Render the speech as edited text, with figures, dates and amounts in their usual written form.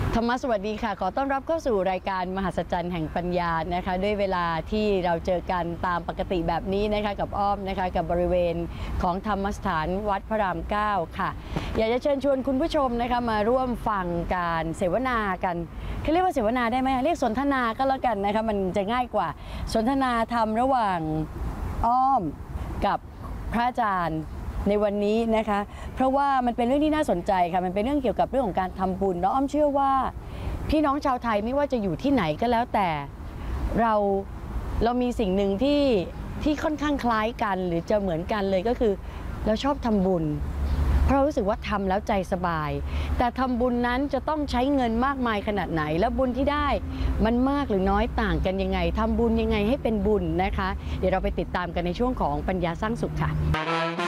ธรรมะสวัสดีค่ะขอต้อนรับเข้าสู่รายการมหัศจรรย์แห่งปัญญานะคะด้วยเวลาที่เราเจอกันตามปกติแบบนี้นะคะกับอ้อมนะคะกับบริเวณของธรรมสถานวัดพระราม 9ค่ะอยากจะเชิญชวนคุณผู้ชมนะคะมาร่วมฟังการเสวนากันเขาเรียกว่าเสวนาได้ไหมเรียกสนทนาก็แล้วกันนะคะมันจะง่ายกว่าสนทนาธรรมระหว่างอ้อมกับพระอาจารย์ในวันนี้นะคะเพราะว่ามันเป็นเรื่องที่น่าสนใจค่ะมันเป็นเรื่องเกี่ยวกับเรื่องของการทำบุญแล้วอ้อมเชื่อว่าพี่น้องชาวไทยไม่ว่าจะอยู่ที่ไหนก็แล้วแต่เรามีสิ่งหนึ่งที่ค่อนข้างคล้ายกันหรือจะเหมือนกันเลยก็คือเราชอบทำบุญเพราะเรารู้สึกว่าทำแล้วใจสบายแต่ทำบุญนั้นจะต้องใช้เงินมากมายขนาดไหนแล้วบุญที่ได้มันมากหรือน้อยต่างกันยังไงทำบุญยังไงให้เป็นบุญนะคะเดี๋ยวเราไปติดตามกันในช่วงของปัญญาสร้างสุขค่ะ